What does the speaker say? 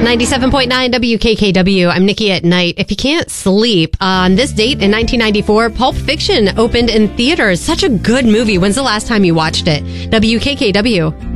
97.9 WKKW. I'm Nikki at Night. If you can't sleep, on this date in 1994, Pulp Fiction opened in theaters. Such a good movie. When's the last time you watched it? WKKW.